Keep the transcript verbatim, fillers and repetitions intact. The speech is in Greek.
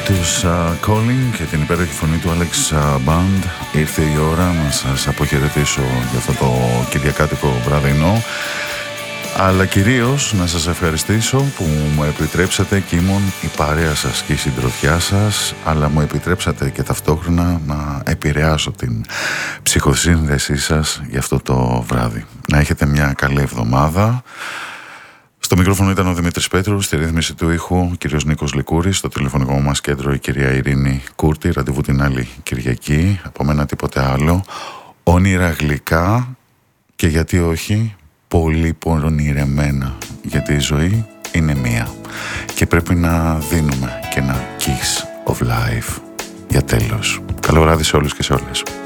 τους uh, Calling και την υπέροχη φωνή του Alex uh, Band. Ήρθε η ώρα να σας αποχαιρετήσω για αυτό το κυριακάτικο βραδινό, αλλά κυρίως να σας ευχαριστήσω που μου επιτρέψατε και ήμουν η παρέα σας και η συντροφιά σας, αλλά μου επιτρέψατε και ταυτόχρονα να επηρεάσω την ψυχοσύνδεσή σας για αυτό το βράδυ. Να έχετε μια καλή εβδομάδα. Στο μικρόφωνο ήταν ο Δημήτρης Πέτρου, στη ρύθμιση του ήχου ο κύριος Νίκος Λικούρης, στο τηλεφωνικό μας κέντρο η κυρία Ειρήνη Κούρτη. Ραντεβού την άλλη Κυριακή, από μένα τίποτε άλλο. Όνειρα γλυκά και γιατί όχι, πολύ πονηρεμένα, γιατί η ζωή είναι μία και πρέπει να δίνουμε και ένα kiss of life για τέλος. Καλό βράδυ σε όλους και σε όλες.